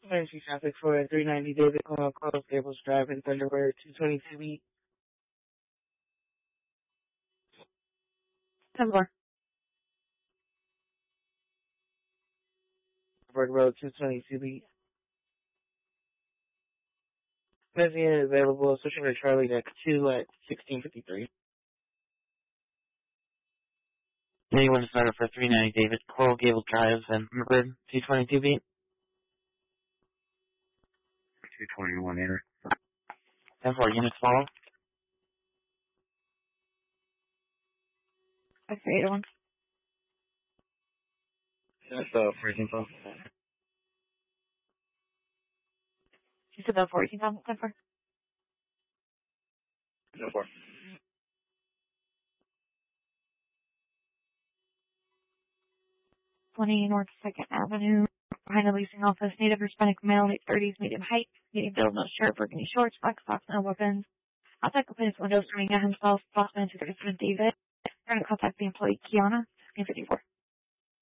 Emergency traffic for 390 David Close Gables Drive in Thunderbird 222B. 10-4. Thunderbird Road 222B. Resident available, switching to Charlie Deck 2 at 1653. Anyone started for 390 David Coral Gable Drive and Thunderbird 222B. 221 enter. 10-4 units follow. X-801. That's freezing phone. You said that 14,000, 10-4. No more. 20 North 2nd Avenue. Behind the leasing office, native Hispanic male, late 30s, medium height, medium build, no shirt, burgundy shorts, black socks, no weapons. Outside open his window, screaming at himself, Bossman to 37 David. Trying to contact the employee, Kiana, 1654.